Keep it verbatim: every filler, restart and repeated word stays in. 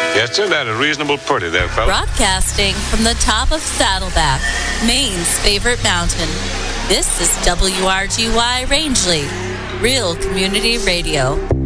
Yes, sir, that is reasonable pretty there, fella. Broadcasting from the top of Saddleback, Maine's favorite mountain. This is W R G Y Rangeley, Real Community Radio.